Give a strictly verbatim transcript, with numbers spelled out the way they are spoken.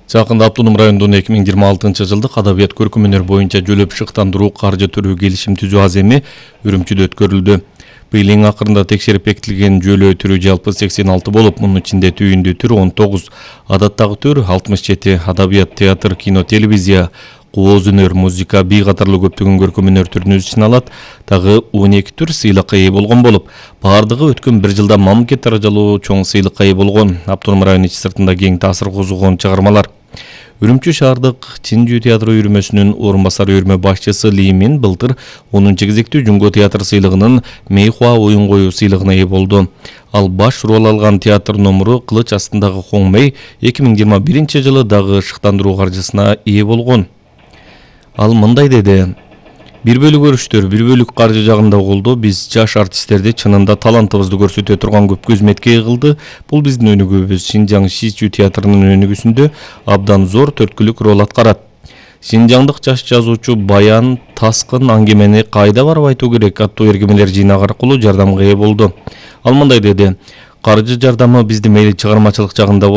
Жакында Автоном районунун эки миң жыйырма алтынчы жылдык адабият көркөмүнөр боюнча жөлөп шыктандыруу каржы төрүү келишим түзүү аземи Үрүмчүдө өткөрүлдү. Быйыл эң акырында текшерип бекитилген жөлөө түрү жалпы сексен алты болуп, мунун ичинде түйүндүү төр он тогуз, адаттагы төр алтымыш жети, адабият, театр, кино, телевизия, кооз өнөр, музыка, би катарлуу көптөгөн көркөм өнөр түрүн өз ичине алат. Дагы он эки төр сыйлыкка ээ болгон болуп, бардыгы өткөн бир жылда мамлекет даражалуу чоң сыйлыкка ээ болгон. Автоном району ичи сыртында кең таасир козгогон чыгармалар. Үрүмчү шаардык Чинжүү театры үйрмөсүнүн орун басары үйрмө башчысы Ли Мин былтыр онунчу кезектүү Жумго театр сыйлыгынын Мейхуа оюн коюу сыйлыгына ээ болду. Ал баш роль алган театр номуру Кылыч астындагы Хоңмей эки миң жыйырма биринчи жылы дагы шыктандыруу каржысына ээ болгон. Ал мындай деди: Бир бөлүк өрүштөр, бир бөлүк каржы жагында колдоо биз жаш артисттерди чынында талантыбызды көрсөтө турган көп көзмөткө ээ кылды. Бул биздин өнүгүүбүз. Шинжаң Шичүү театрынын өнүгүүсүндө абдан зор төрткүлүк роль аткарат. Шинжаңдык жаш жазуучу Баян Таскын аңгемени кайда барып айтуу керек аттуу эргемелер жыйнак аркылуу жардамга ээ болду. Ал мындай деди: Каржы жардамы бизди мейли чыгармачылык жагында